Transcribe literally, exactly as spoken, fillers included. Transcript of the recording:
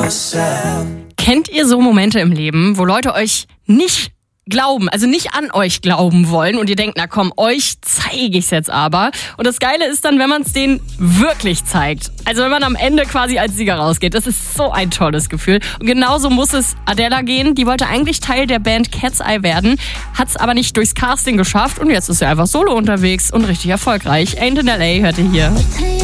Kennt ihr so Momente im Leben, wo Leute euch nicht glauben, also nicht an euch glauben wollen und ihr denkt, na komm, euch zeige ich's jetzt aber. Und das Geile ist dann, wenn man es denen wirklich zeigt. Also wenn man am Ende quasi als Sieger rausgeht. Das ist so ein tolles Gefühl. Und genauso muss es Adela gehen. Die wollte eigentlich Teil der Band Cat's Eye werden, hat's aber nicht durchs Casting geschafft und jetzt ist sie einfach solo unterwegs und richtig erfolgreich. Ain't in L A hört ihr hier.